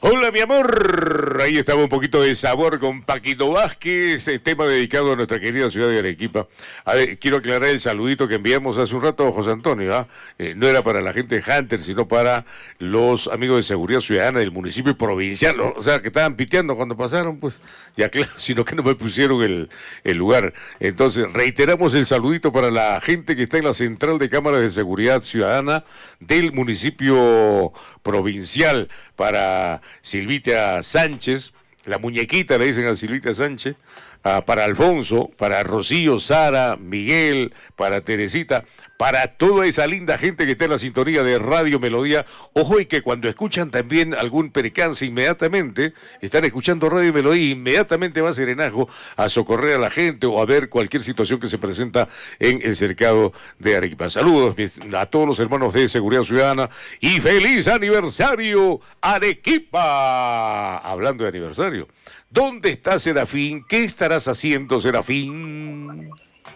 Hola, mi amor. Ahí estaba un poquito de sabor con Paquito Vázquez, tema dedicado a nuestra querida ciudad de Arequipa. A ver, quiero aclarar el saludito que enviamos hace un rato a José Antonio. No era para la gente de Hunter, sino para los amigos de Seguridad Ciudadana del municipio provincial. O sea, que estaban piteando cuando pasaron, pues, ya claro, sino que no me pusieron el lugar. Entonces, reiteramos el saludito para la gente que está en la central de cámaras de seguridad ciudadana del municipio provincial, para Silvita Sánchez, la muñequita le dicen a Silvita Sánchez, para Alfonso, para Rocío, Sara, Miguel, para Teresita, para toda esa linda gente que está en la sintonía de Radio Melodía. Ojo, y que cuando escuchan también algún percance, inmediatamente están escuchando Radio Melodía, inmediatamente va a Serenazgo a socorrer a la gente o a ver cualquier situación que se presenta en el cercado de Arequipa. Saludos a todos los hermanos de Seguridad Ciudadana y feliz aniversario, Arequipa. Hablando de aniversario, ¿dónde está Serafín? ¿Qué estarás haciendo, Serafín?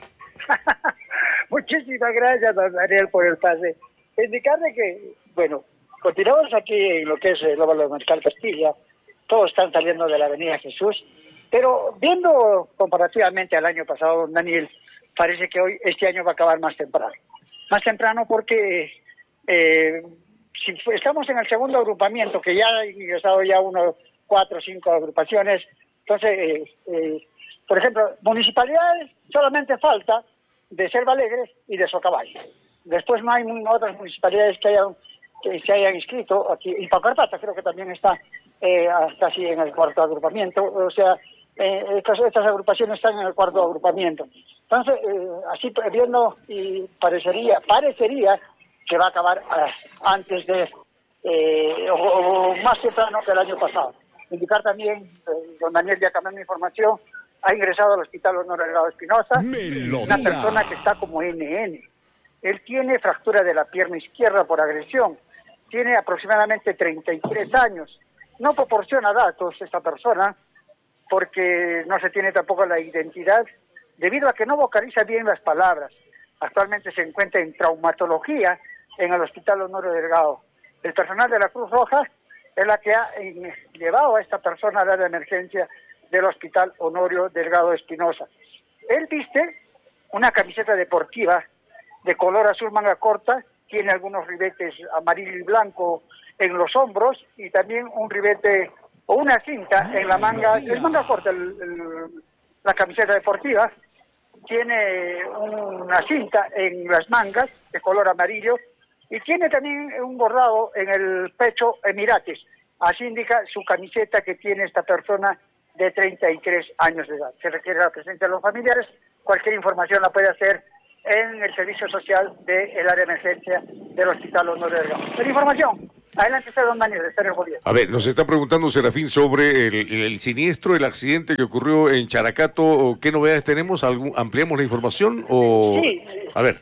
Muchísimas gracias, don Daniel, por el pase. Indicarle que, bueno, continuamos aquí en lo que es el óvalo de Mariscal Castilla. Todos están saliendo de la Avenida Jesús, pero viendo comparativamente al año pasado, don Daniel, parece que este año va a acabar más temprano. Más temprano porque si estamos en el segundo agrupamiento, que ya ha ingresado ya 4 o 5 agrupaciones. Entonces, por ejemplo, municipalidades solamente falta de Selva Alegre y de Socabaya. Después no hay otras municipalidades que se hayan inscrito aquí. Y Pacarpata creo que también está casi en el cuarto agrupamiento. O sea, estas agrupaciones están en el cuarto agrupamiento. Entonces, así viendo, y parecería que va a acabar antes de o más temprano que el año pasado. Indicar también, don Daniel, ya cambiando información, ha ingresado al Hospital Honor Delgado Espinosa una persona que está como NN. Él tiene fractura de la pierna izquierda por agresión, tiene aproximadamente 33 años. No proporciona datos esta persona porque no se tiene tampoco la identidad, debido a que no vocaliza bien las palabras. Actualmente se encuentra en traumatología en el Hospital Honor Delgado. El personal de la Cruz Roja es la que ha llevado a esta persona al área de emergencia del Hospital Honorio Delgado Espinosa. Él viste una camiseta deportiva de color azul manga corta, tiene algunos ribetes amarillo y blanco en los hombros y también un ribete o una cinta en la manga, es manga corta la camiseta deportiva, tiene una cinta en las mangas de color amarillo y tiene también un bordado en el pecho Emirates. Así indica su camiseta que tiene esta persona de 33 años de edad. Se requiere la presencia de los familiares. Cualquier información la puede hacer en el servicio social del área de emergencia del Hospital Honor Delgado. La información. Adelante, usted, don Daniel, de Bolívar. A ver, nos está preguntando Serafín sobre el siniestro, el accidente que ocurrió en Characato. ¿Qué novedades tenemos? ¿Ampliamos la información? O... Sí. A ver,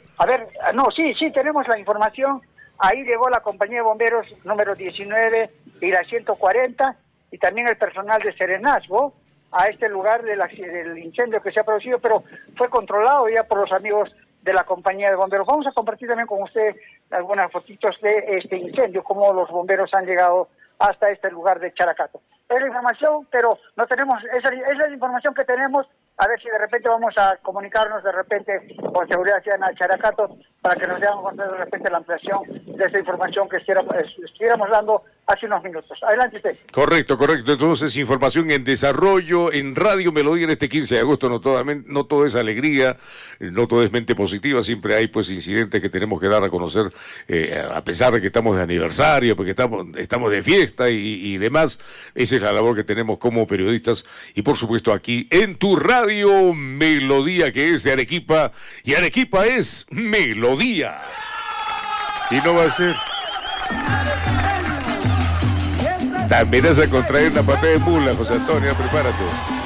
sí, tenemos la información. Ahí llegó la compañía de bomberos número 19 y la 140 y también el personal de Serenazgo a este lugar del incendio que se ha producido, pero fue controlado ya por los amigos de la compañía de bomberos. Vamos a compartir también con usted algunas fotitos de este incendio, cómo los bomberos han llegado hasta este lugar de Characato. Es la información, pero no tenemos, esa es la información que tenemos. A ver si de repente vamos a comunicarnos de repente con Seguridad Ciudadana de Characato para que nos den de repente la ampliación de esa información que estuviéramos dando hace unos minutos. Adelante usted. Correcto. Entonces, información en desarrollo en Radio Melodía en este 15 de agosto. No todo es alegría, no todo es mente positiva. Siempre hay pues incidentes que tenemos que dar a conocer, a pesar de que estamos de aniversario, porque estamos de fiesta y demás. Esa es la labor que tenemos como periodistas y por supuesto aquí en tu Radio Melodía, que es de Arequipa, y Arequipa es Melodía. Y no va a ser. También vas a contraer una pata de mula, José Antonio, prepárate.